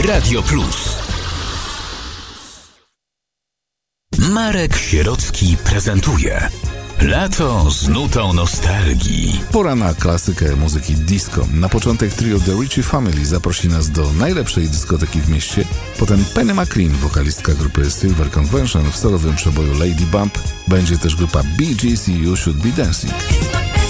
Radio Plus. Marek Sierocki prezentuje Lato z nutą nostalgii. Pora na klasykę muzyki disco. Na początek trio The Ritchie Family zaprosi nas do najlepszej dyskoteki w mieście. Potem Penny McLean, wokalistka grupy Silver Convention w solowym przeboju Lady Bump. Będzie też grupa Bee Gees i You Should Be Dancing.